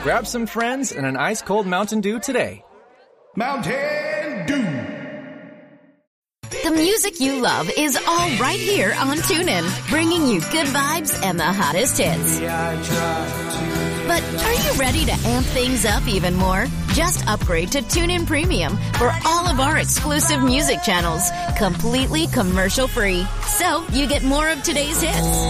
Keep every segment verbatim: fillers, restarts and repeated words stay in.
Grab some friends and an ice-cold Mountain Dew today. Mountain Dew. The music you love is all right here on TuneIn, bringing you good vibes and the hottest hits. But are you ready to amp things up even more? Just upgrade to TuneIn Premium for all of our exclusive music channels, completely commercial-free. So you get more of today's hits,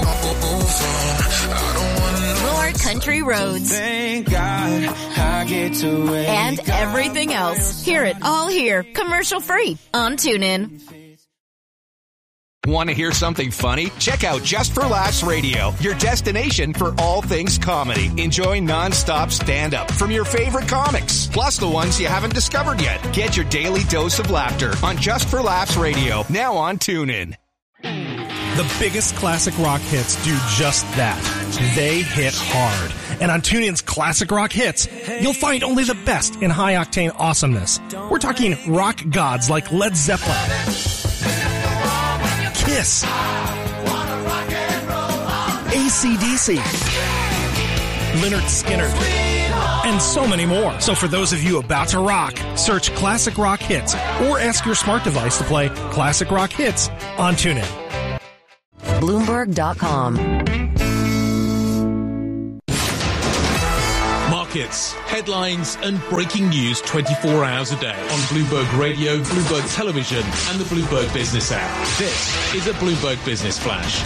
more country roads, Thank God I get to and everything else. Hear it all here, commercial-free on TuneIn. Want to hear something funny? Check out Just for Laughs Radio, your destination for all things comedy. Enjoy non-stop stand-up from your favorite comics, plus the ones you haven't discovered yet. Get your daily dose of laughter on Just for Laughs Radio, now on TuneIn. The biggest classic rock hits do just that. They hit hard. And on TuneIn's Classic Rock Hits, you'll find only the best in high-octane awesomeness. We're talking rock gods like Led Zeppelin, Kiss, A C D C, Lynyrd Skynyrd, and so many more. So for those of you about to rock, search Classic Rock Hits or ask your smart device to play Classic Rock Hits on TuneIn. Bloomberg dot com. Markets, headlines, and breaking news twenty-four hours a day on Bloomberg Radio, Bloomberg Television, and the Bloomberg Business app. This is a Bloomberg Business Flash.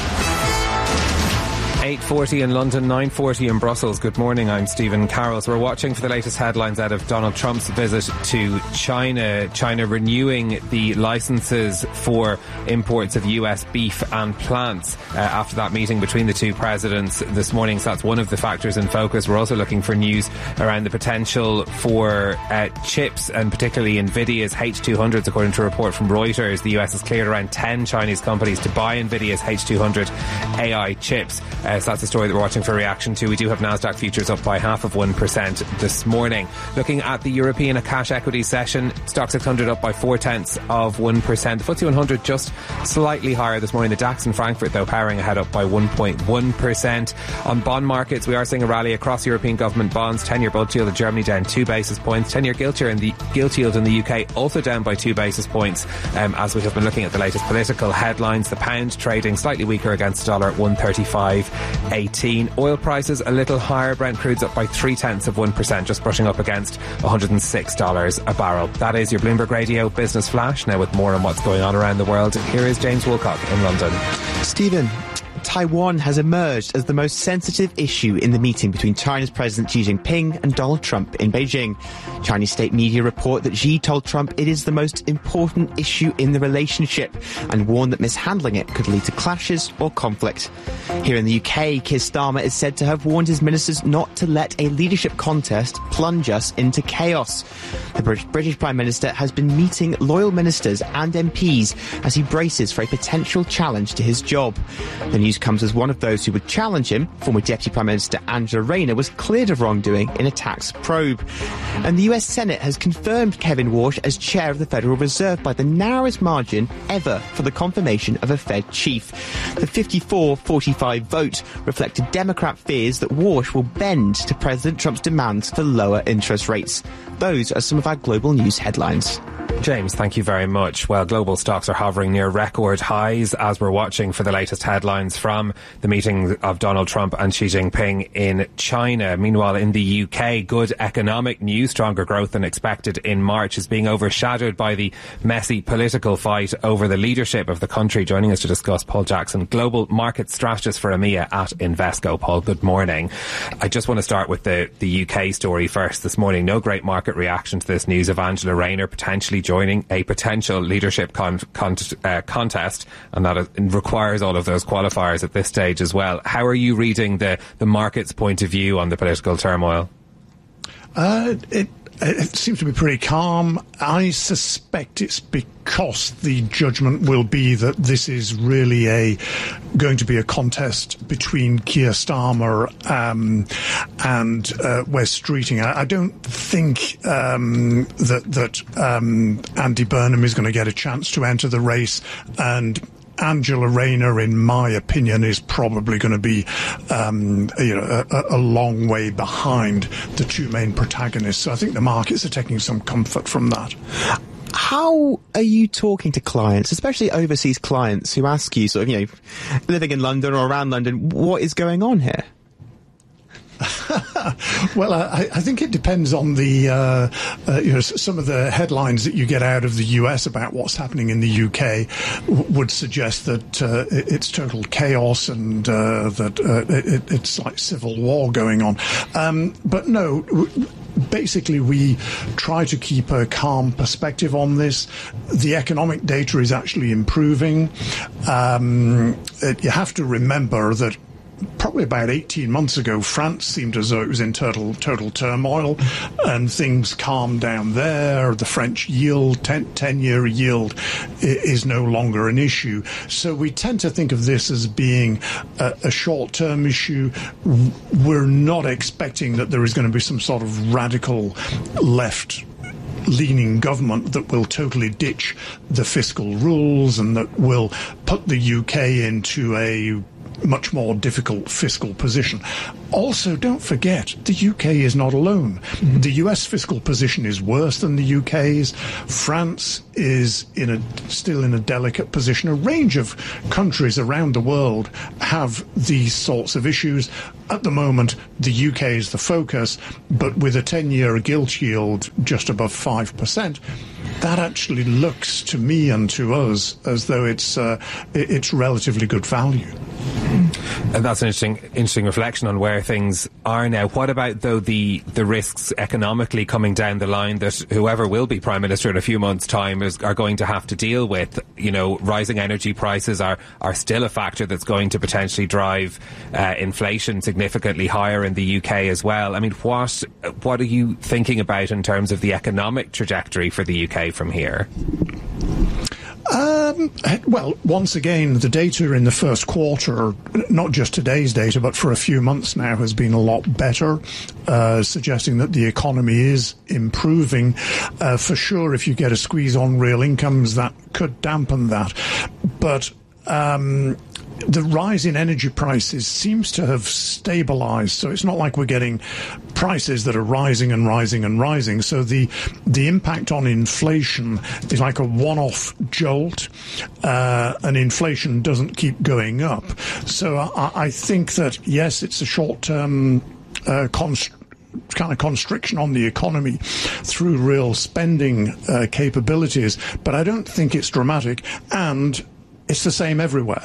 eight forty in London, nine forty in Brussels. Good morning, I'm Stephen Carroll. So we're watching for the latest headlines out of Donald Trump's visit to China. China renewing the licenses for imports of U S beef and plants uh, after that meeting between the two presidents this morning. So that's one of the factors in focus. We're also looking for news around the potential for uh, chips, and particularly NVIDIA's H two hundreds. According to a report from Reuters, the U S has cleared around ten Chinese companies to buy NVIDIA's H two hundred A I chips. Uh, so that's the story that we're watching for reaction to. We do have Nasdaq futures up by half of one percent this morning. Looking at the European cash equity session, Stoxx six hundred up by four tenths of one percent. The F T S E one hundred just slightly higher this morning. The DAX in Frankfurt, though, powering ahead up by one point one percent. On bond markets, we are seeing a rally across European government bonds. ten-year bond yield in Germany down two basis points. ten-year gilt yield in the gilt yield in the U K also down by two basis points. Um, as we have been looking at the latest political headlines, the pound trading slightly weaker against the dollar at one thirty-five eighteen. Oil prices a little higher. Brent crude's up by three tenths of one percent, just brushing up against one hundred six dollars a barrel. That is your Bloomberg Radio Business Flash. Now with more on what's going on around the world, here is James Woolcock in London. Stephen, Taiwan has emerged as the most sensitive issue in the meeting between China's President Xi Jinping and Donald Trump in Beijing. Chinese state media report that Xi told Trump it is the most important issue in the relationship and warned that mishandling it could lead to clashes or conflict. Here in the U K, Keir Starmer is said to have warned his ministers not to let a leadership contest plunge us into chaos. The British, British Prime Minister has been meeting loyal ministers and M Ps as he braces for a potential challenge to his job. The news comes as one of those who would challenge him, former Deputy Prime Minister Angela Rayner, was cleared of wrongdoing in a tax probe. And the U S Senate has confirmed Kevin Warsh as chair of the Federal Reserve by the narrowest margin ever for the confirmation of a Fed chief. The fifty-four forty-five vote reflected Democrat fears that Warsh will bend to President Trump's demands for lower interest rates. Those are some of our global news headlines. James, thank you very much. Well, global stocks are hovering near record highs as we're watching for the latest headlines from the meeting of Donald Trump and Xi Jinping in China. Meanwhile, in the U K, good economic news, stronger growth than expected in March, is being overshadowed by the messy political fight over the leadership of the country. Joining us to discuss, Paul Jackson, global market strategist for EMEA at Invesco. Paul, good morning. I just want to start with the, the U K story first this morning. No great market reaction to this news of Angela Rayner potentially joining a potential leadership con- con- uh, contest, and that requires all of those qualifiers at this stage as well. How are you reading the, the market's point of view on the political turmoil? Uh, it, it seems to be pretty calm. I suspect it's because the judgment will be that this is really a going to be a contest between Keir Starmer um, and uh, Wes Streeting. I, I don't think um, that that um, Andy Burnham is going to get a chance to enter the race, and Angela Rayner, in my opinion, is probably going to be, um, you know, a, a long way behind the two main protagonists. So I think the markets are taking some comfort from that. How are you talking to clients, especially overseas clients, who ask you, sort of, you know, living in London or around London, what is going on here? Well, I, I think it depends on the, uh, uh, you know, some of the headlines that you get out of the U S about what's happening in the U K w- would suggest that uh, it's total chaos and uh, that uh, it, it's like civil war going on. Um, but no, w- basically we try to keep a calm perspective on this. The economic data is actually improving. Um, it, you have to remember that probably about eighteen months ago, France seemed as though it was in total total turmoil, and things calmed down there. The French yield, ten-year yield, is no longer an issue. So we tend to think of this as being a, a short-term issue. We're not expecting that there is going to be some sort of radical left leaning government that will totally ditch the fiscal rules and that will put the U K into a much more difficult fiscal position. Also, don't forget, the U K is not alone. Mm-hmm. The U S fiscal position is worse than the U K's. France is in a, still in a delicate position. A range of countries around the world have these sorts of issues. At the moment, the U K is the focus, but with a ten-year gilt yield just above five percent, that actually looks to me and to us as though it's uh, it's relatively good value. And that's an interesting, interesting reflection on where things are now. What about, though, the, the risks economically coming down the line that whoever will be Prime Minister in a few months' time is, are going to have to deal with? You know, rising energy prices are, are still a factor that's going to potentially drive uh, inflation significantly higher in the U K as well. I mean, what what are you thinking about in terms of the economic trajectory for the U K from here? Um, well, once again, the data in the first quarter, not just today's data, but for a few months now, has been a lot better, uh, suggesting that the economy is improving. Uh, for sure, if you get a squeeze on real incomes, that could dampen that. But um, the rise in energy prices seems to have stabilized, so it's not like we're getting prices that are rising and rising and rising. So the the impact on inflation is like a one-off jolt, uh, and inflation doesn't keep going up. So I, I think that, yes, it's a short-term uh, const- kind of constriction on the economy through real spending uh, capabilities, but I don't think it's dramatic, and it's the same everywhere.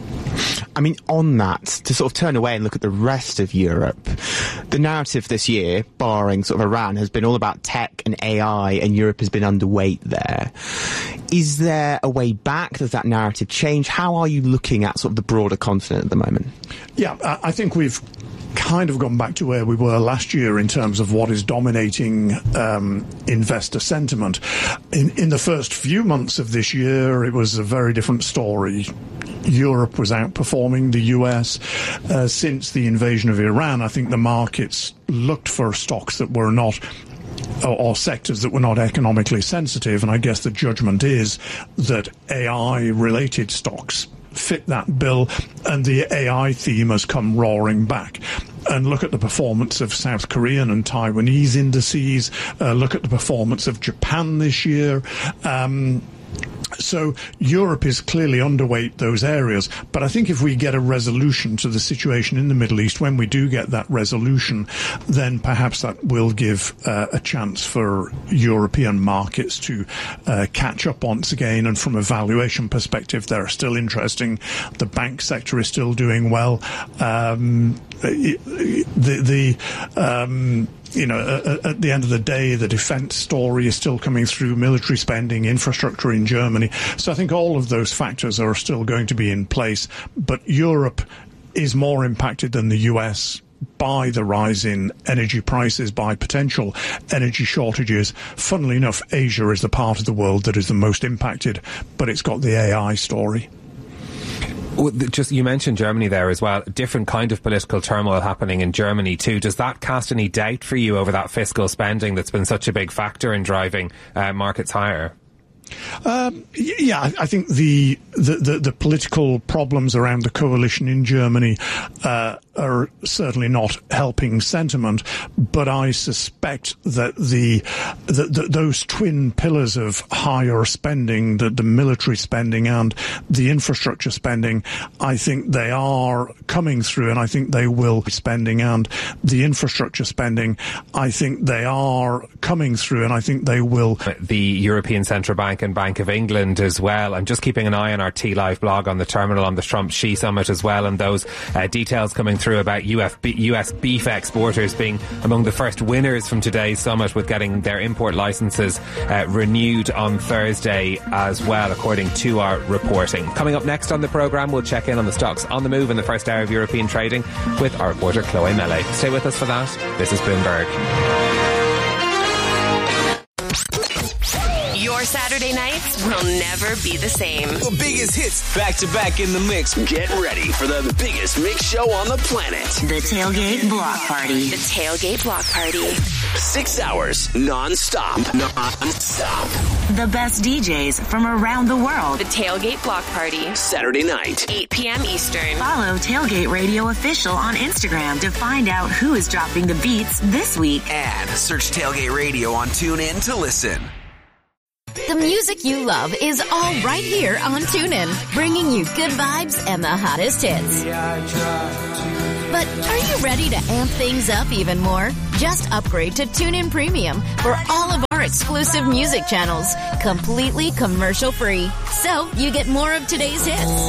I mean, on that, to sort of turn away and look at the rest of Europe, the narrative this year, barring sort of Iran, has been all about tech and A I, and Europe has been underweight there. Is there a way back? Does that narrative change? How are you looking at sort of the broader continent at the moment? Yeah, I think we've kind of gone back to where we were last year in terms of what is dominating um, investor sentiment. In, in the first few months of this year, it was a very different story. Europe was outperforming the U S. Uh, since the invasion of Iran, I think the markets looked for stocks that were not, or, or sectors that were not economically sensitive, and I guess the judgment is that A I-related stocks fit that bill, and the A I theme has come roaring back. And look at the performance of South Korean and Taiwanese indices. Uh, look at the performance of Japan this year. Um, So Europe is clearly underweight those areas. But I think if we get a resolution to the situation in the Middle East, when we do get that resolution, then perhaps that will give uh, a chance for European markets to uh, catch up once again. And from a valuation perspective, they're still interesting. The bank sector is still doing well. Um, the, the um, You know, at the end of the day, the defence story is still coming through, military spending, infrastructure in Germany. So I think all of those factors are still going to be in place. But Europe is more impacted than the U S by the rise in energy prices, by potential energy shortages. Funnily enough, Asia is the part of the world that is the most impacted, but it's got the A I story. Well, just you mentioned Germany there as well. Different kind of political turmoil happening in Germany too. Does that cast any doubt for you over that fiscal spending that's been such a big factor in driving uh, markets higher? Um, yeah, I think the, the, the, the political problems around the coalition in Germany uh, are certainly not helping sentiment, but I suspect that the, the, the those twin pillars of higher spending, the, the military spending and the infrastructure spending, I think they are coming through, and I think they will be spending, and the infrastructure spending, I think they are coming through, and I think they will. The European Central Bank and Bank of England as well. I'm just keeping an eye on our T-Live blog on the terminal on the Trump-Xi summit as well, and those uh, details coming through about U S beef exporters being among the first winners from today's summit, with getting their import licences uh, renewed on Thursday as well, according to our reporting. Coming up next on the programme, we'll check in on the stocks on the move in the first hour of European trading with our reporter Chloe Mele. Stay with us for that. This is Bloomberg. Your Saturday nights will never be the same. The biggest hits back to back in the mix. Get ready for the biggest mix show on the planet. The Tailgate Block Party. The Tailgate Block Party. Six hours non-stop. Non-stop. The best D Js from around the world. The Tailgate Block Party. Saturday night. eight p.m. Eastern. Follow Tailgate Radio Official on Instagram to find out who is dropping the beats this week. And search Tailgate Radio on TuneIn to listen. The music you love is all right here on TuneIn, bringing you good vibes and the hottest hits. But are you ready to amp things up even more? Just upgrade to TuneIn Premium for all of our exclusive music channels, completely commercial-free. So you get more of today's hits,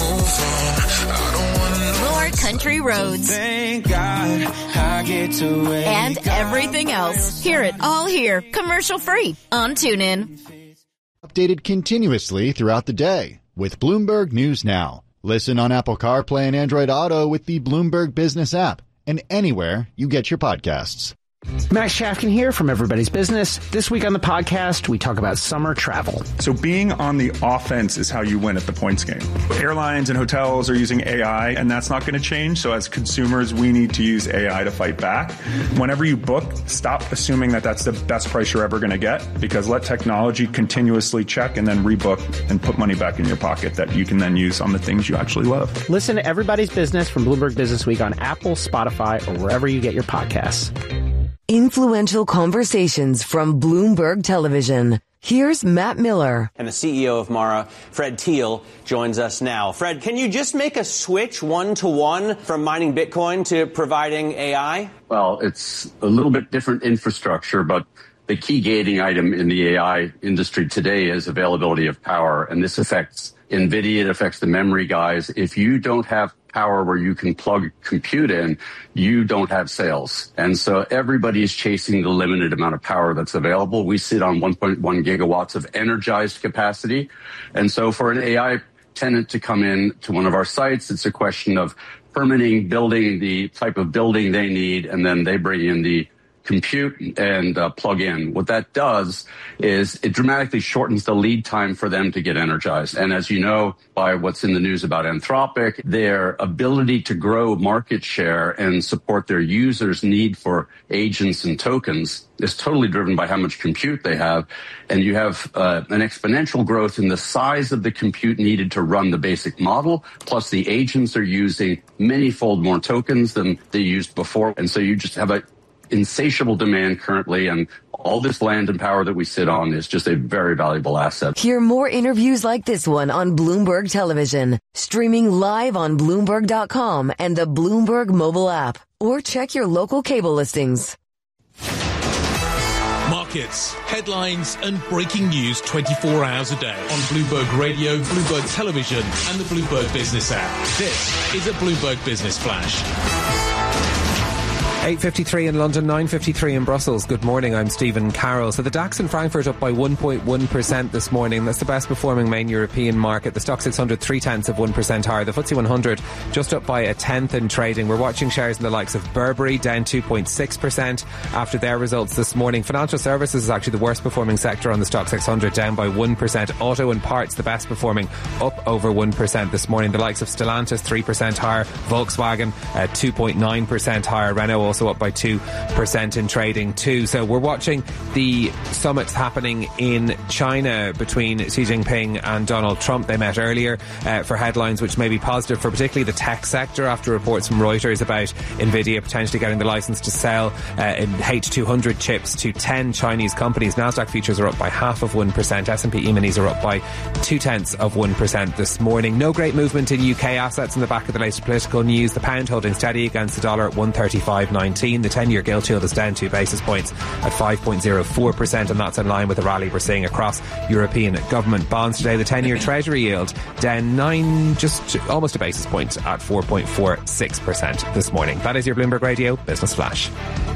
more country roads, Thank God I get to wake and everything else. Hear it all here, commercial-free on TuneIn. Updated continuously throughout the day with Bloomberg News Now. Listen on Apple CarPlay and Android Auto with the Bloomberg Business app and anywhere you get your podcasts. Max Shafkin here from Everybody's Business. This week on the podcast, we talk about summer travel. So being on the offense is how you win at the points game. Airlines and hotels are using A I, and that's not going to change. So as consumers, we need to use A I to fight back. Whenever you book, stop assuming that that's the best price you're ever going to get, because let technology continuously check and then rebook and put money back in your pocket that you can then use on the things you actually love. Listen to Everybody's Business from Bloomberg Business Week on Apple, Spotify, or wherever you get your podcasts. Influential conversations from Bloomberg Television. Here's Matt Miller. And the C E O of Mara, Fred Thiel, joins us now. Fred, can you just make a switch one-to-one from mining Bitcoin to providing A I? Well, it's a little bit different infrastructure, but the key gating item in the A I industry today is availability of power. And this affects NVIDIA, it affects the memory guys. If you don't have power where you can plug compute in, you don't have sales. And so everybody is chasing the limited amount of power that's available. We sit on one point one gigawatts of energized capacity. And so for an A I tenant to come in to one of our sites, it's a question of permitting, building the type of building they need, and then they bring in the compute and uh, plug in. What that does is it dramatically shortens the lead time for them to get energized. And as you know, by what's in the news about Anthropic, their ability to grow market share and support their users' need for agents and tokens is totally driven by how much compute they have. And you have uh, an exponential growth in the size of the compute needed to run the basic model, plus the agents are using many-fold more tokens than they used before. And so you just have a insatiable demand currently, and all this land and power that we sit on is just a very valuable asset. Hear more interviews like this one on Bloomberg Television, streaming live on Bloomberg dot com and the Bloomberg mobile app, or check your local cable listings. Markets, headlines and breaking news twenty-four hours a day on Bloomberg Radio, Bloomberg Television and the Bloomberg Business app. This is a Bloomberg Business Flash. eight fifty-three in London, nine fifty-three in Brussels. Good morning, I'm Stephen Carroll. So the DAX in Frankfurt up by one point one percent this morning. That's the best performing main European market. The Stock six hundred, three tenths of one percent higher. The F T S E one hundred just up by a tenth in trading. We're watching shares in the likes of Burberry down two point six percent after their results this morning. Financial services is actually the worst performing sector on the Stock six hundred, down by one percent. Auto and parts, the best performing, up over one percent this morning. The likes of Stellantis, three percent higher. Volkswagen, uh, two point nine percent higher. Renault also up by two percent in trading too. So we're watching the summits happening in China between Xi Jinping and Donald Trump. They met earlier uh, for headlines which may be positive for particularly the tech sector after reports from Reuters about Nvidia potentially getting the license to sell uh, in H two hundred chips to ten Chinese companies. Nasdaq futures are up by half of one percent. S and P E-minis are up by two tenths of one percent this morning. No great movement in U K assets in the back of the latest political news. The pound holding steady against the dollar at one thirty-five nineteen. The ten-year gilt yield is down two basis points at five point oh four percent, and that's in line with the rally we're seeing across European government bonds today. The ten-year Treasury yield down nine, just almost a basis point at four point four six percent this morning. That is your Bloomberg Radio Business Flash.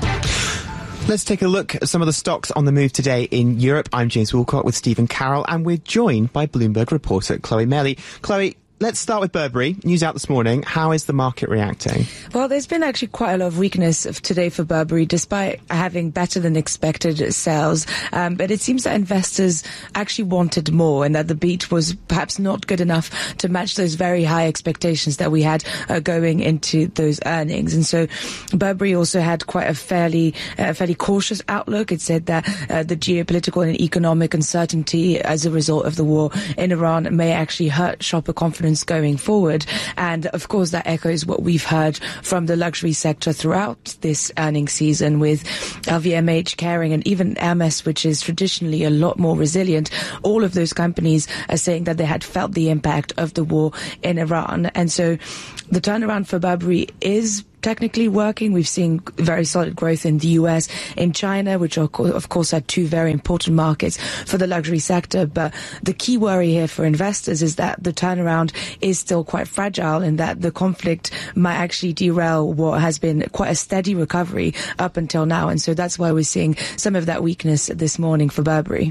Let's take a look at some of the stocks on the move today in Europe. I'm James Woolcott with Stephen Carroll, and we're joined by Bloomberg reporter Chloe Melly. Chloe, let's start with Burberry. News out this morning. How is the market reacting? Well, there's been actually quite a lot of weakness today for Burberry, despite having better than expected sales. Um, but it seems that investors actually wanted more, and that the beat was perhaps not good enough to match those very high expectations that we had uh, going into those earnings. And so Burberry also had quite a fairly, uh, fairly cautious outlook. It said that uh, the geopolitical and economic uncertainty as a result of the war in Iran may actually hurt shopper confidence going forward. And of course that echoes what we've heard from the luxury sector throughout this earnings season, with L V M H, Kering, and even Hermes, which is traditionally a lot more resilient. All of those companies are saying that they had felt the impact of the war in Iran. And so the turnaround for Burberry is technically working. We've seen very solid growth in the U S, in China, which are, of course are two very important markets for the luxury sector. But the key worry here for investors is that the turnaround is still quite fragile, and that the conflict might actually derail what has been quite a steady recovery up until now. And so that's why we're seeing some of that weakness this morning for Burberry.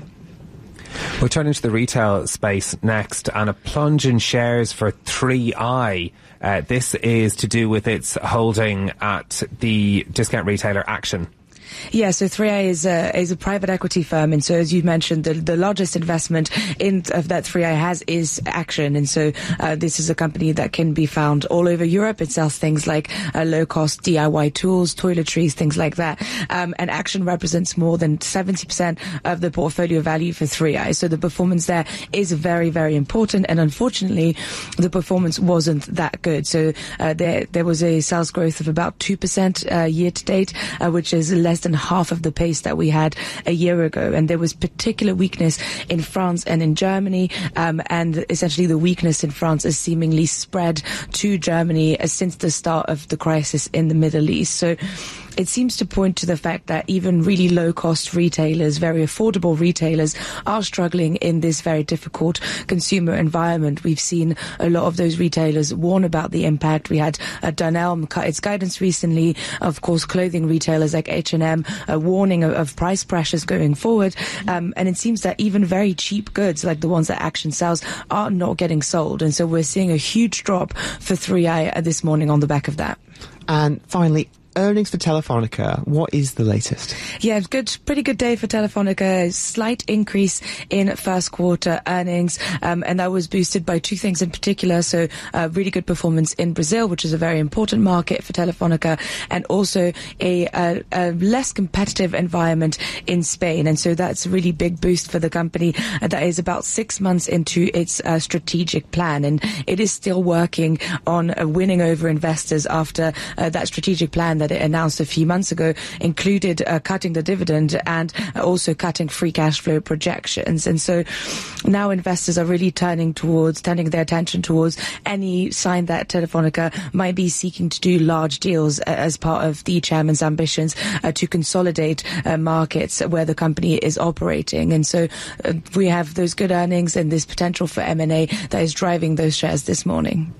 We'll turn into the retail space next, and a plunge in shares for three I. Uh, this is to do with its holding at the discount retailer Action. Yeah, so three I is a, is a private equity firm, and so as you mentioned, the, the largest investment in of that three I has is Action, and so uh, this is a company that can be found all over Europe. It sells things like uh, low-cost D I Y tools, toiletries, things like that, um, and Action represents more than seventy percent of the portfolio value for three I, so the performance there is very, very important, and unfortunately, the performance wasn't that good. So uh, there, there was a sales growth of about two percent uh, year-to-date, uh, which is less than half of the pace that we had a year ago. And there was particular weakness in France and in Germany, um, and essentially the weakness in France is seemingly spread to Germany uh, since the start of the crisis in the Middle East. So it seems to point to the fact that even really low-cost retailers, very affordable retailers, are struggling in this very difficult consumer environment. We've seen a lot of those retailers warn about the impact. We had uh, Dunelm cut its guidance recently. Of course, clothing retailers like H and M are warning of, of price pressures going forward. Um, and it seems that even very cheap goods, like the ones that Action sells, are not getting sold. And so we're seeing a huge drop for three I this morning on the back of that. And finally, earnings for Telefonica. What is the latest? Yeah, good, pretty good day for Telefonica. A slight increase in first quarter earnings, um, and that was boosted by two things in particular. So, uh, really good performance in Brazil, which is a very important market for Telefonica, and also a, a, a less competitive environment in Spain. And so that's a really big boost for the company. Uh, that is about six months into its uh, strategic plan, and it is still working on uh, winning over investors after uh, that strategic plan that it announced a few months ago included uh, cutting the dividend and also cutting free cash flow projections. And so now investors are really turning towards, turning their attention towards any sign that Telefonica might be seeking to do large deals uh, as part of the chairman's ambitions uh, to consolidate uh, markets where the company is operating. And so uh, we have those good earnings and this potential for M and A that is driving those shares this morning.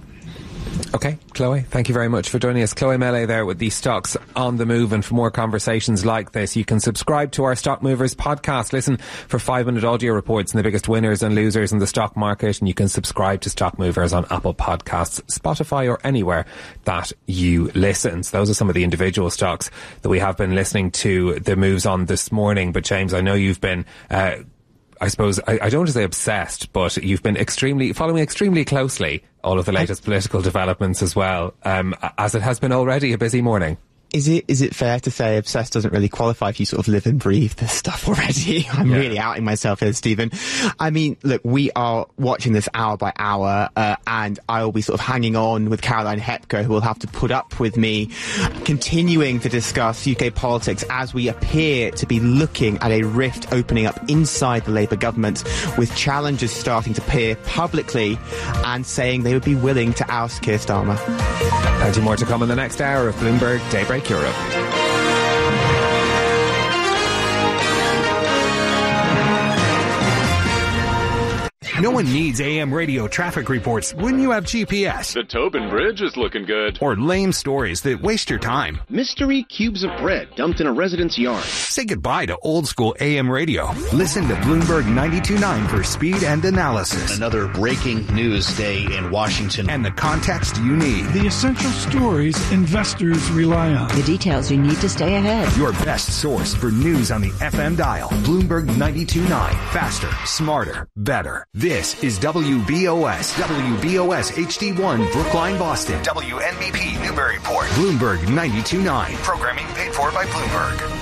Okay, Chloe, thank you very much for joining us. Chloe Melly there with the Stocks on the Move, and for more conversations like this, you can subscribe to our Stock Movers podcast. Listen for five-minute audio reports on the biggest winners and losers in the stock market, and you can subscribe to Stock Movers on Apple Podcasts, Spotify, or anywhere that you listen. So those are some of the individual stocks that we have been listening to the moves on this morning. But James, I know you've been... Uh, I suppose, I, I don't want to say obsessed, but you've been extremely, following extremely closely all of the latest I, political developments as well, um, as it has been already a busy morning. Is it is it fair to say obsessed doesn't really qualify if you sort of live and breathe this stuff already? I'm yeah. really outing myself here, Stephen. I mean, look, we are watching this hour by hour, uh, and I will be sort of hanging on with Caroline Hepker, who will have to put up with me continuing to discuss U K politics as we appear to be looking at a rift opening up inside the Labour government, with challengers starting to appear publicly and saying they would be willing to oust Keir Starmer. Plenty more to come in the next hour of Bloomberg Daybreak Europe. No one needs A M radio traffic reports when you have G P S. The Tobin Bridge is looking good. Or lame stories that waste your time. Mystery cubes of bread dumped in a resident's yard. Say goodbye to old school A M radio. Listen to Bloomberg ninety-two point nine for speed and analysis. Another breaking news day in Washington. And the context you need. The essential stories investors rely on. The details you need to stay ahead. Your best source for news on the F M dial. Bloomberg ninety-two point nine. Faster, smarter, better. This is W B O S, W B O S H D one, Brookline, Boston. W N B P, Newburyport. Bloomberg ninety-two point nine. Programming paid for by Bloomberg.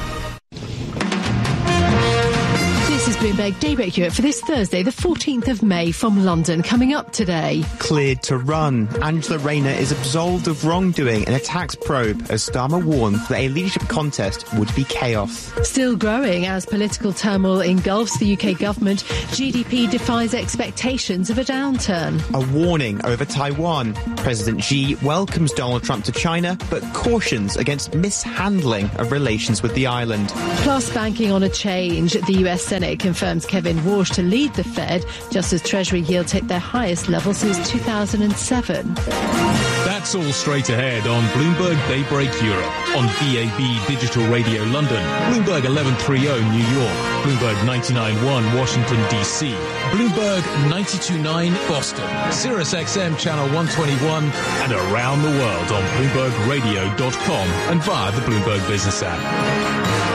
This is Bloomberg Daybreak Europe for this Thursday, the fourteenth of May from London. Coming up today. Cleared to run. Angela Rayner is absolved of wrongdoing in a tax probe as Starmer warned that a leadership contest would be chaos. Still growing as political turmoil engulfs the U K government, G D P defies expectations of a downturn. A warning over Taiwan. President Xi welcomes Donald Trump to China, but cautions against mishandling of relations with the island. Plus, banking on a change. The U S Senate confirms Kevin Walsh to lead the Fed, just as Treasury yields hit their highest level since two thousand seven. That's all straight ahead on Bloomberg Daybreak Europe, on D A B Digital Radio London, Bloomberg eleven thirty New York, Bloomberg ninety-nine point one Washington, D C, Bloomberg ninety-two point nine Boston, Sirius X M Channel one twenty-one, and around the world on Bloomberg Radio dot com and via the Bloomberg Business app.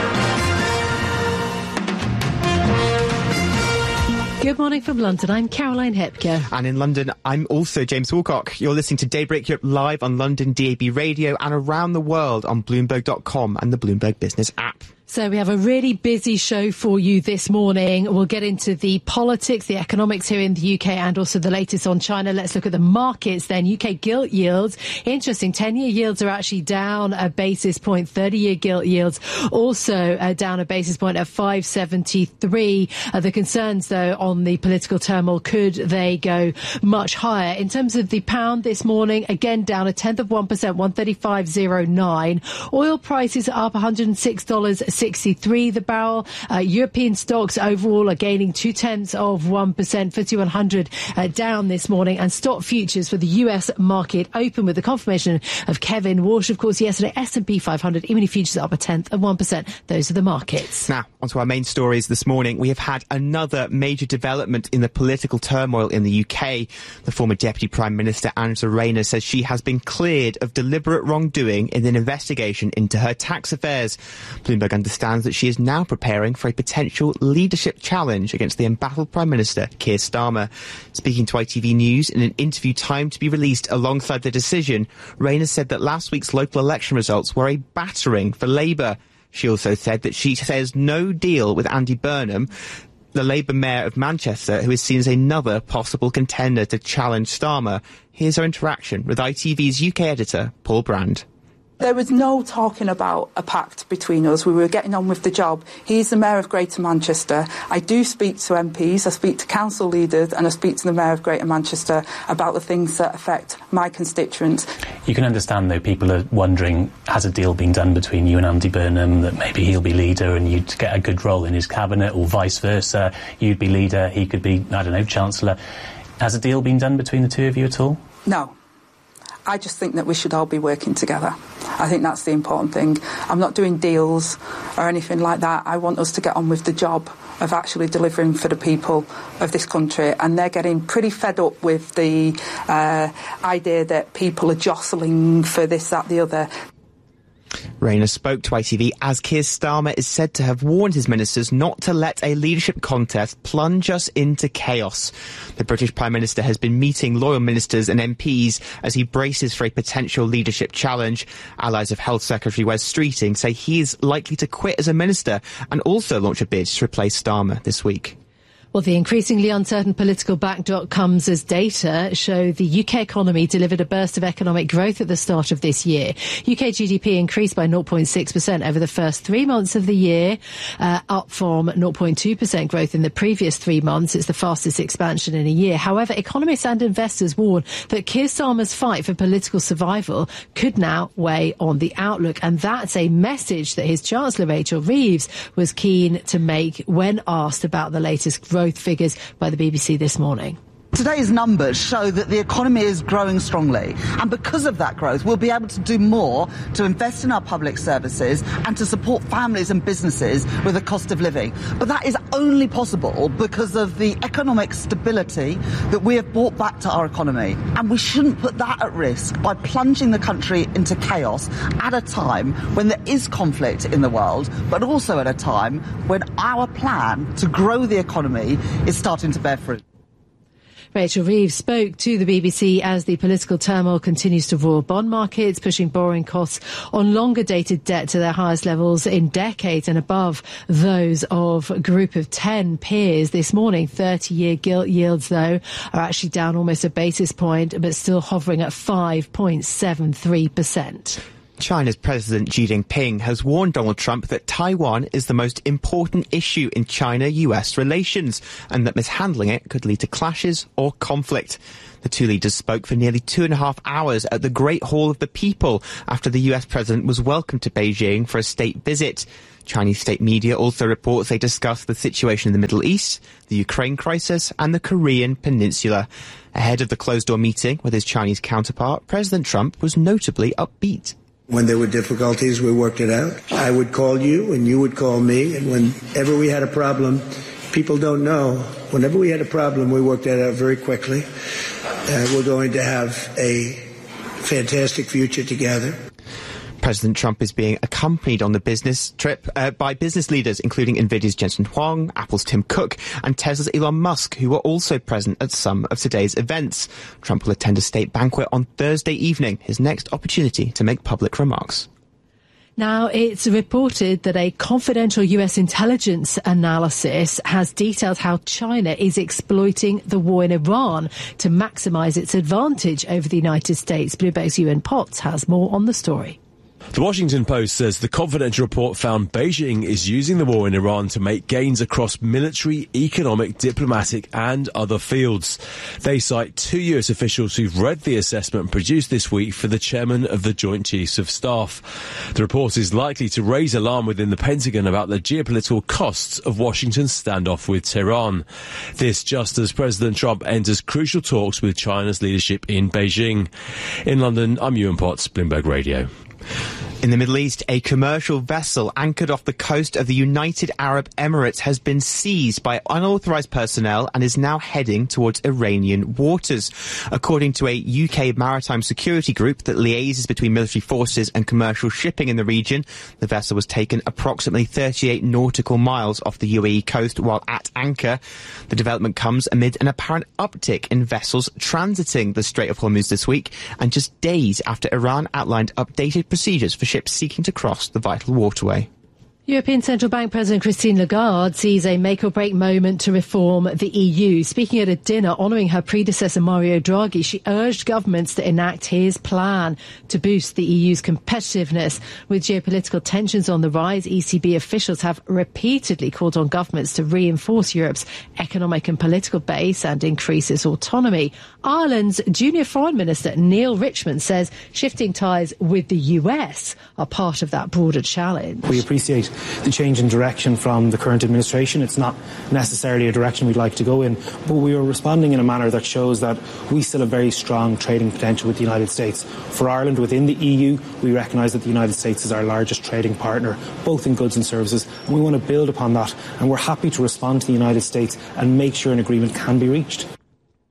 Good morning from London. I'm Caroline Hepker. And in London, I'm also James Woolcock. You're listening to Daybreak Europe live on London D A B Radio and around the world on Bloomberg dot com and the Bloomberg Business app. So we have a really busy show for you this morning. We'll get into the politics, the economics here in the U K, and also the latest on China. Let's look at the markets then. U K gilt yields. Interesting. ten-year yields are actually down a basis point. thirty-year gilt yields also uh, down a basis point at five seventy-three. Uh, the concerns, though, on the political turmoil, could they go much higher? In terms of the pound this morning, again, down a tenth of one percent, one thirty-five oh nine. Oil prices are up one hundred six dollars sixty-three the barrel. Uh, European stocks overall are gaining two tenths of one percent. F T S E one hundred uh, down this morning, and stock futures for the U S market open with the confirmation of Kevin Walsh. Of course, yesterday S and P five hundred E-mini futures are up a tenth of one percent. Those are the markets. Now, onto our main stories this morning. We have had another major development in the political turmoil in the U K. The former Deputy Prime Minister Angela Rayner says she has been cleared of deliberate wrongdoing in an investigation into her tax affairs. Bloomberg understands that she is now preparing for a potential leadership challenge against the embattled Prime Minister, Keir Starmer. Speaking to I T V News in an interview timed to be released alongside the decision, Rayner said that last week's local election results were a battering for Labour. She also said that she says no deal with Andy Burnham, the Labour mayor of Manchester, who is seen as another possible contender to challenge Starmer. Here's our interaction with I T V's U K editor, Paul Brand. There was no talking about a pact between us. We were getting on with the job. He's the Mayor of Greater Manchester. I do speak to M Ps, I speak to council leaders, and I speak to the Mayor of Greater Manchester about the things that affect my constituents. You can understand, though, people are wondering, has a deal been done between you and Andy Burnham, that maybe he'll be leader and you'd get a good role in his cabinet, or vice versa. You'd be leader, he could be, I don't know, Chancellor. Has a deal been done between the two of you at all? No. I just think that we should all be working together. I think that's the important thing. I'm not doing deals or anything like that. I want us to get on with the job of actually delivering for the people of this country, and they're getting pretty fed up with the uh, idea that people are jostling for this, that, the other. Rayner spoke to I T V as Keir Starmer is said to have warned his ministers not to let a leadership contest plunge us into chaos. The British Prime Minister has been meeting loyal ministers and M Ps as he braces for a potential leadership challenge. Allies of Health Secretary Wes Streeting say he is likely to quit as a minister and also launch a bid to replace Starmer this week. Well, the increasingly uncertain political backdrop comes as data show the U K economy delivered a burst of economic growth at the start of this year. U K G D P increased by zero point six percent over the first three months of the year, uh, up from zero point two percent growth in the previous three months. It's the fastest expansion in a year. However, economists and investors warn that Keir Starmer's fight for political survival could now weigh on the outlook. And that's a message that his Chancellor, Rachel Reeves, was keen to make when asked about the latest growth growth figures by the B B C this morning. Today's numbers show that the economy is growing strongly, and because of that growth we'll be able to do more to invest in our public services and to support families and businesses with the cost of living. But that is only possible because of the economic stability that we have brought back to our economy, and we shouldn't put that at risk by plunging the country into chaos at a time when there is conflict in the world, but also at a time when our plan to grow the economy is starting to bear fruit. Rachel Reeves spoke to the B B C as the political turmoil continues to roar bond markets, pushing borrowing costs on longer-dated debt to their highest levels in decades and above those of a group of ten peers. This morning, thirty-year gilt yields, though, are actually down almost a basis point, but still hovering at five point seven three percent. China's President Xi Jinping has warned Donald Trump that Taiwan is the most important issue in China-U S relations and that mishandling it could lead to clashes or conflict. The two leaders spoke for nearly two and a half hours at the Great Hall of the People after the U S president was welcomed to Beijing for a state visit. Chinese state media also reports they discussed the situation in the Middle East, the Ukraine crisis and the Korean Peninsula. Ahead of the closed-door meeting with his Chinese counterpart, President Trump was notably upbeat. When there were difficulties, we worked it out. I would call you and you would call me. And whenever we had a problem, people don't know, whenever we had a problem, we worked that out very quickly. Uh, we're going to have a fantastic future together. President Trump is being accompanied on the business trip uh, by business leaders, including Nvidia's Jensen Huang, Apple's Tim Cook, and Tesla's Elon Musk, who were also present at some of today's events. Trump will attend a state banquet on Thursday evening, his next opportunity to make public remarks. Now, it's reported that a confidential U S intelligence analysis has detailed how China is exploiting the war in Iran to maximise its advantage over the United States. Bloomberg's Ewan Potts has more on the story. The Washington Post says the confidential report found Beijing is using the war in Iran to make gains across military, economic, diplomatic and other fields. They cite two U S officials who've read the assessment produced this week for the chairman of the Joint Chiefs of Staff. The report is likely to raise alarm within the Pentagon about the geopolitical costs of Washington's standoff with Tehran. This just as President Trump enters crucial talks with China's leadership in Beijing. In London, I'm Ewan Potts, Bloomberg Radio. In the Middle East, a commercial vessel anchored off the coast of the United Arab Emirates has been seized by unauthorised personnel and is now heading towards Iranian waters. According to a U K maritime security group that liaises between military forces and commercial shipping in the region, the vessel was taken approximately thirty-eight nautical miles off the U A E coast while at anchor. The development comes amid an apparent uptick in vessels transiting the Strait of Hormuz this week and just days after Iran outlined updated procedures for ships seeking to cross the vital waterway. European Central Bank President Christine Lagarde sees a make-or-break moment to reform the E U. Speaking at a dinner honouring her predecessor Mario Draghi, she urged governments to enact his plan to boost the E U's competitiveness. With geopolitical tensions on the rise, E C B officials have repeatedly called on governments to reinforce Europe's economic and political base and increase its autonomy. Ireland's junior Foreign Minister Neil Richmond says shifting ties with the U S are part of that broader challenge. We appreciate the change in direction from the current administration. It's not necessarily a direction we'd like to go in, but we are responding in a manner that shows that we still have very strong trading potential with the United States. For Ireland within the E U, we recognise that the United States is our largest trading partner, both in goods and services, and we want to build upon that, and we're happy to respond to the United States and make sure an agreement can be reached.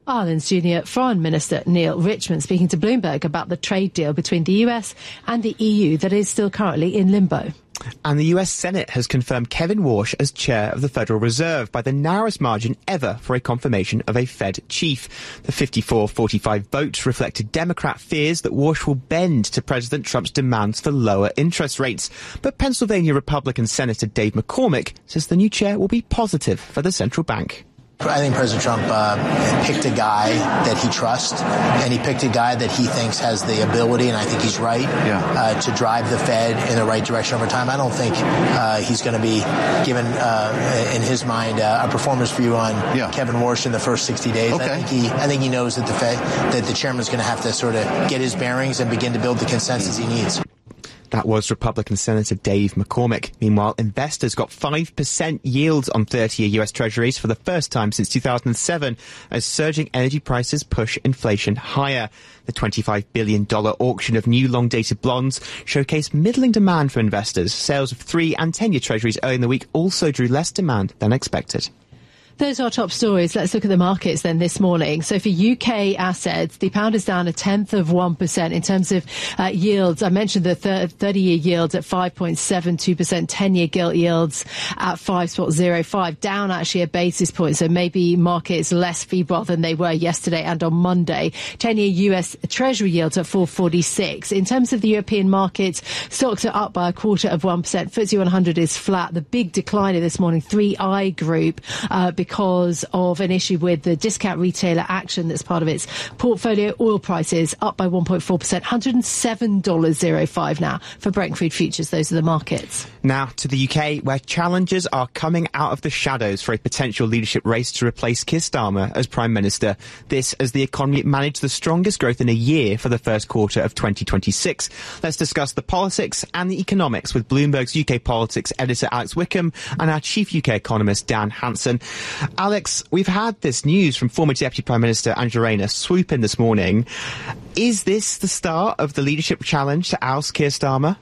Ireland's junior Foreign Minister Neil Richmond speaking to Bloomberg about the trade deal between the U S and the E U that is still currently in limbo. And the U S Senate has confirmed Kevin Warsh as chair of the Federal Reserve by the narrowest margin ever for a confirmation of a Fed chief. The fifty-four forty-five vote reflected Democrat fears that Warsh will bend to President Trump's demands for lower interest rates. But Pennsylvania Republican Senator Dave McCormick says the new chair will be positive for the central bank. I think President Trump uh, picked a guy that he trusts, and he picked a guy that he thinks has the ability, and I think he's right, yeah. uh, to drive the Fed in the right direction over time. I don't think uh, he's going to be given, uh, in his mind, uh, a performance review on yeah. Kevin Warsh in the first sixty days. Okay. I think he, I think he knows that the Fed, that the chairman's going to have to sort of get his bearings and begin to build the consensus he needs. That was Republican Senator Dave McCormick. Meanwhile, investors got five percent yields on thirty-year U S Treasuries for the first time since two thousand seven as surging energy prices push inflation higher. The twenty-five billion dollars auction of new long-dated bonds showcased middling demand for investors. Sales of three- and ten-year Treasuries early in the week also drew less demand than expected. Those are our top stories. Let's look at the markets then this morning. So for U K assets, the pound is down a tenth of one percent in terms of uh, yields. I mentioned the thirty-year yields at five point seven two percent, ten-year gilt yields at five point zero five, down actually a basis point. So maybe markets less febrile than they were yesterday and on Monday. ten-year U S Treasury yields at four forty-six. In terms of the European markets, stocks are up by a quarter of one percent. F T S E one hundred is flat. The big decliner this morning, three I Group, uh, because of an issue with the discount retailer Action that's part of its portfolio. Oil prices up by one point four percent, one hundred seven dollars oh five now for Brent crude futures. Those are the markets. Now to the U K, where challengers are coming out of the shadows for a potential leadership race to replace Keir Starmer as Prime Minister. This as the economy managed the strongest growth in a year for the first quarter of twenty twenty-six. Let's discuss the politics and the economics with Bloomberg's U K politics editor Alex Wickham and our chief U K economist Dan Hansen. Alex, we've had this news from former Deputy Prime Minister Angela Rayner swoop in this morning. Is this the start of the leadership challenge to oust Keir Starmer?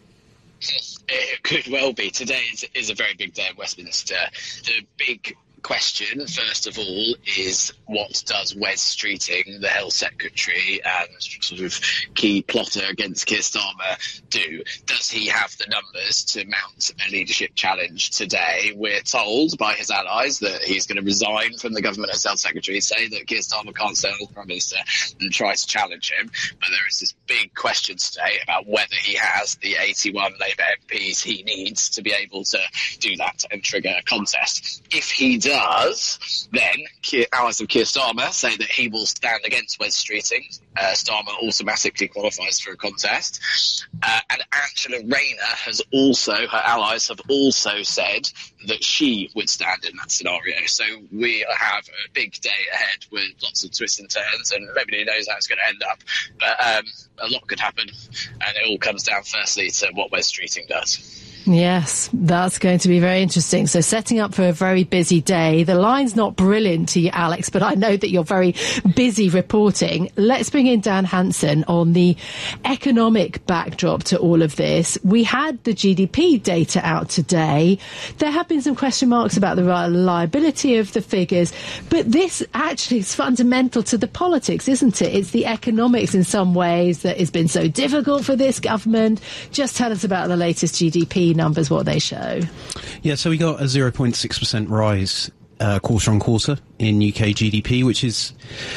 It could well be. Today is, is a very big day in Westminster. The big question, first of all, is what does Wes Streeting, the Health Secretary and sort of key plotter against Keir Starmer, do? Does he have the numbers to mount a leadership challenge today? We're told by his allies that he's going to resign from the government as Health Secretary, say that Keir Starmer can't stay as Prime Minister and try to challenge him. But there is this big question today about whether he has the eighty-one Labour M Ps he needs to be able to do that and trigger a contest. If he does, does, then Keir, allies of Keir Starmer say that he will stand against Wes Streeting. Uh, Starmer automatically qualifies for a contest. Uh, and Angela Rayner has also, her allies have also said that she would stand in that scenario. So we have a big day ahead with lots of twists and turns, and nobody knows how it's going to end up. But um, a lot could happen, and it all comes down firstly to what Wes Streeting does. Yes, that's going to be very interesting. So setting up for a very busy day. The line's not brilliant to you, Alex, but I know that you're very busy reporting. Let's bring in Dan Hansen on the economic backdrop to all of this. We had the G D P data out today. There have been some question marks about the reliability of the figures, but this actually is fundamental to the politics, isn't it? It's the economics in some ways that has been so difficult for this government. Just tell us about the latest G D P numbers, what they show. Yeah, so we got a zero point six percent rise uh, quarter on quarter in U K G D P, which is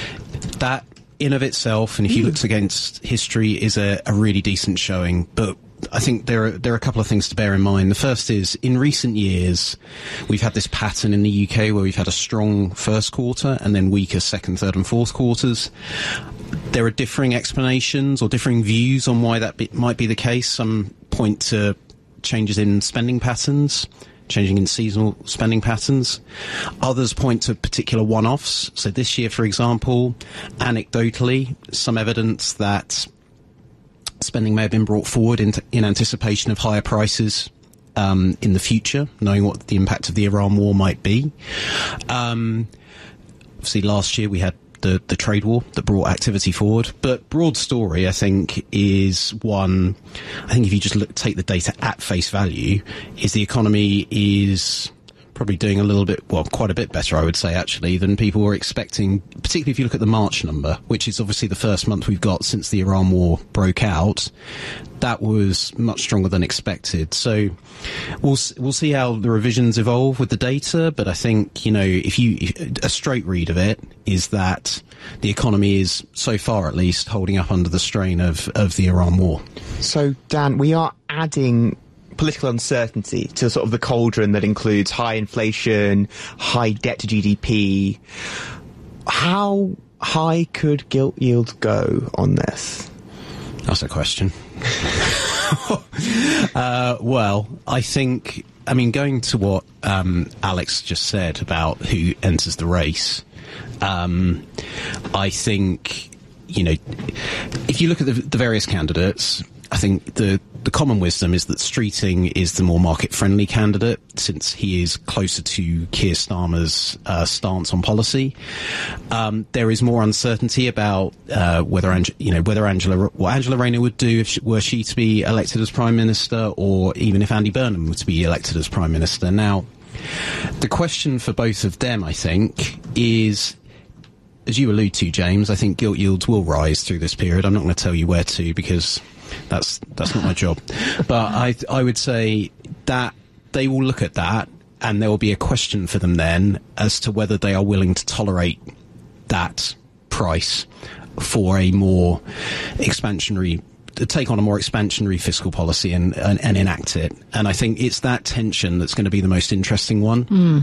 that in of itself, and if you looked against history, is a, a really decent showing. But I think there are there are a couple of things to bear in mind. The first is, in recent years, we've had this pattern in the U K where we've had a strong first quarter and then weaker second, third and fourth quarters. There are differing explanations or differing views on why that be, might be the case. Some point to changes in spending patterns, changing in seasonal spending patterns. Others point to particular one-offs. So this year, for example, anecdotally, some evidence that spending may have been brought forward in, in anticipation of higher prices um, in the future, knowing what the impact of the Iran war might be. Um, obviously, last year we had The, the trade war that brought activity forward. But broad story, I think, is one, I think if you just look, take the data at face value, is the economy is probably doing a little bit, well, quite a bit better, I would say, actually, than people were expecting, particularly if you look at the March number, which is obviously the first month we've got since the Iran war broke out. That was much stronger than expected. So we'll we'll see how the revisions evolve with the data, but I think, you know, if you a straight read of it is that the economy is, so far at least, holding up under the strain of, of the Iran war. So, Dan, we are adding political uncertainty to sort of the cauldron that includes high inflation, high debt to G D P. How high could gilt yields go on this? That's a question. uh, well, I think, I mean, going to what um, Alex just said about who enters the race, um, I think, you know, if you look at the, the various candidates, I think the the common wisdom is that Streeting is the more market-friendly candidate, since he is closer to Keir Starmer's uh, stance on policy. Um, there is more uncertainty about uh, whether Ange- you know whether Angela what Angela Rayner would do if she, were she to be elected as Prime Minister, or even if Andy Burnham were to be elected as Prime Minister. Now, the question for both of them, I think, is, as you allude to, James, I think gilt yields will rise through this period. I'm not going to tell you where to, because that's that's not my job. But I I would say that they will look at that, and there will be a question for them then as to whether they are willing to tolerate that price for a more expansionary, take on a more expansionary fiscal policy and, and, and enact it. And I think it's that tension that's going to be the most interesting one. Mm.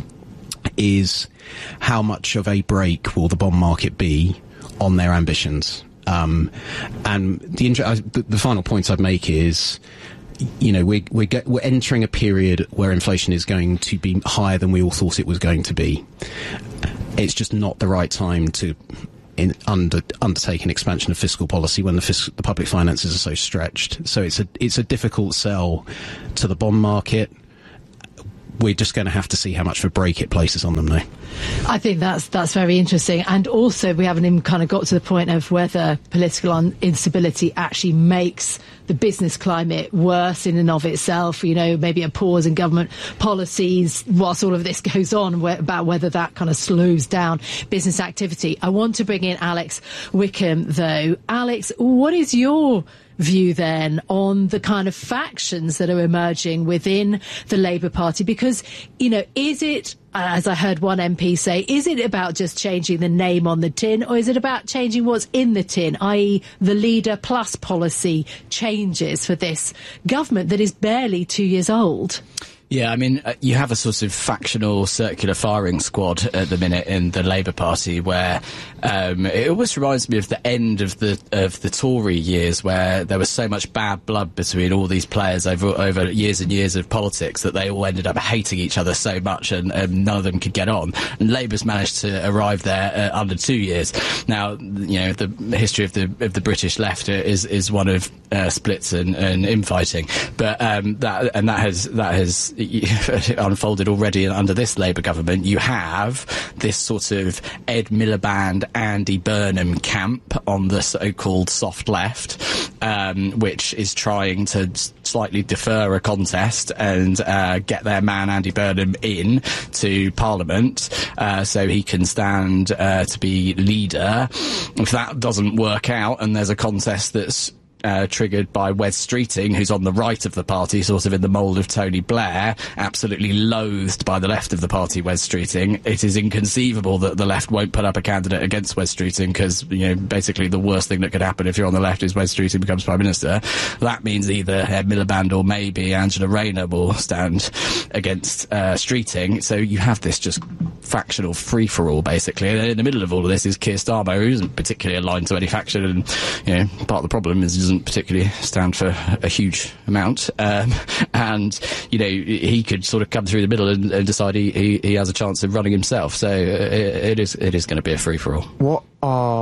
Is how much of a break will the bond market be on their ambitions? Um, and the, the the final point I'd make is, you know, we're we're, get, we're entering a period where inflation is going to be higher than we all thought it was going to be. It's just not the right time to in, under, undertake an expansion of fiscal policy when the, fisc, the public finances are so stretched. So it's a it's a difficult sell to the bond market. We're just going to have to see how much of a break it places on them now. I think that's that's very interesting. And also, we haven't even kind of got to the point of whether political un- instability actually makes the business climate worse in and of itself. You know, maybe a pause in government policies whilst all of this goes on, where, about whether that kind of slows down business activity. I want to bring in Alex Wickham, though. Alex, what is your view then on the kind of factions that are emerging within the Labour Party? Because, you know, is it, as I heard one M P say, is it about just changing the name on the tin, or is it about changing what's in the tin, that is the leader plus policy changes for this government that is barely two years old? Yeah, I mean, uh, you have a sort of factional circular firing squad at the minute in the Labour Party, where um, it almost reminds me of the end of the of the Tory years, where there was so much bad blood between all these players over over years and years of politics that they all ended up hating each other so much, and, and none of them could get on. And Labour's managed to arrive there uh, under two years. Now, you know, the history of the of the British left is is one of uh, splits and, and infighting, but um, that and that has that has. unfolded already under this Labour government. You have this sort of Ed Miliband, Andy Burnham camp on the so-called soft left, um, which is trying to slightly defer a contest and uh, get their man Andy Burnham in to Parliament uh, so he can stand uh, to be leader. If that doesn't work out and there's a contest that's Uh, triggered by Wes Streeting, who's on the right of the party, sort of in the mould of Tony Blair, absolutely loathed by the left of the party, Wes Streeting. It is inconceivable that the left won't put up a candidate against Wes Streeting, because, you know, basically the worst thing that could happen if you're on the left is Wes Streeting becomes Prime Minister. That means either Ed Miliband or maybe Angela Rayner will stand against uh, Streeting. So you have this just fractional free-for-all, basically. And in the middle of all of this is Keir Starmer, who isn't particularly aligned to any faction, and, you know, part of the problem is he doesn't particularly stand for a huge amount, um, and, you know, he could sort of come through the middle and, and decide he, he, he has a chance of running himself. So uh, it, it is it is going to be a free for all. What are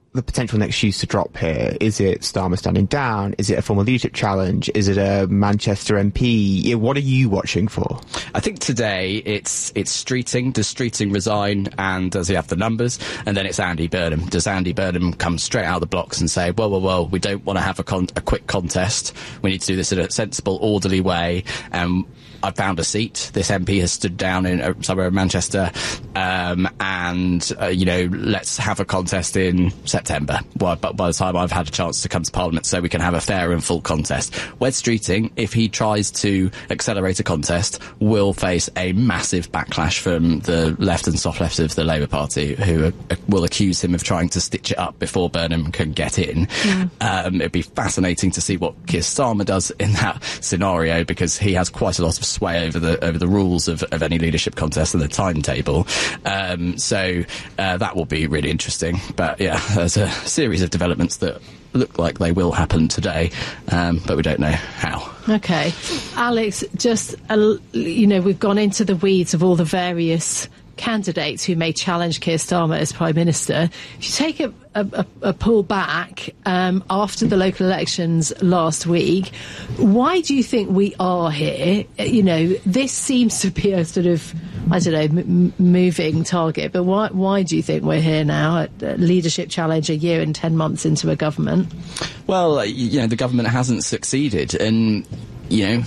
the potential next shoes to drop here? Is it Starmer standing down? Is it a formal leadership challenge? Is it a Manchester M P? Yeah, what are you watching for? I think today it's it's Streeting. Does Streeting resign, and does he have the numbers? And then it's Andy Burnham. Does Andy Burnham come straight out of the blocks and say, well, well, well, we don't want to have a, con- a quick contest. We need to do this in a sensible, orderly way. Um, I found a seat. This M P has stood down in uh, somewhere in Manchester, um, and uh, you know, let's have a contest in September. Well, but by the time I've had a chance to come to Parliament, so we can have a fair and full contest. Wes Streeting, if he tries to accelerate a contest, will face a massive backlash from the left and soft left of the Labour Party, who are, uh, will accuse him of trying to stitch it up before Burnham can get in. Mm. Um, it'd be fascinating to see what Keir Starmer does in that scenario, because he has quite a lot of sway over the over the rules of, of any leadership contest and the timetable. Um, so uh, that will be really interesting. But yeah, there's a series of developments that look like they will happen today, um, but we don't know how. Okay. Alex, just, uh, you know, we've gone into the weeds of all the various candidates who may challenge Keir Starmer as Prime Minister. If you take a, a, a pull back um, after the local elections last week, why do you think we are here? You know, this seems to be a sort of, I don't know, m- moving target, but why, why do you think we're here now at a leadership challenge a year and ten months into a government? Well, you know, the government hasn't succeeded, and, you know,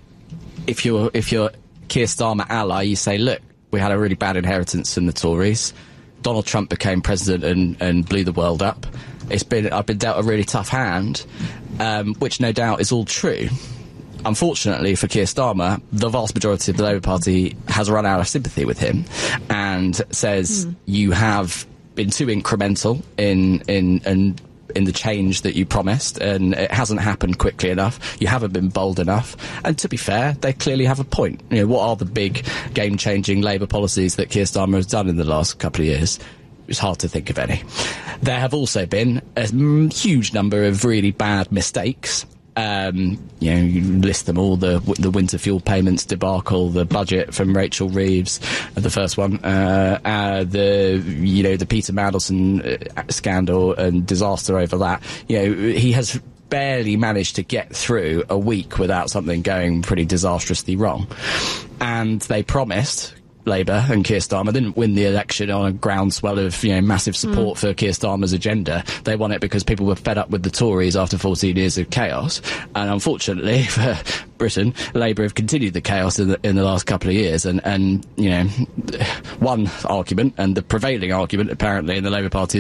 if you're, if you're Keir Starmer ally, you say, look, we had a really bad inheritance from the Tories. Donald Trump became president and, and blew the world up. It's been I've been dealt a really tough hand, um, which no doubt is all true. Unfortunately for Keir Starmer, the vast majority of the Labour Party has run out of sympathy with him and says mm. you have been too incremental in in and. in the change that you promised, and it hasn't happened quickly enough. You haven't been bold enough. And to be fair, they clearly have a point. You know, what are the big game-changing Labour policies that Keir Starmer has done in the last couple of years? It's hard to think of any. There have also been a huge number of really bad mistakes. Um, you know, you list them all, the the winter fuel payments debacle, the budget from Rachel Reeves, the first one, uh, uh, the, you know, the Peter Mandelson scandal and disaster over that. You know, he has barely managed to get through a week without something going pretty disastrously wrong. And they promised, Labour and Keir Starmer didn't win the election on a groundswell of, you know, massive support mm. for Keir Starmer's agenda. They won it because people were fed up with the Tories after fourteen years of chaos. And unfortunately for Britain, Labour have continued the chaos in the, in the last couple of years. And, and, you know, one argument, and the prevailing argument apparently in the Labour Party,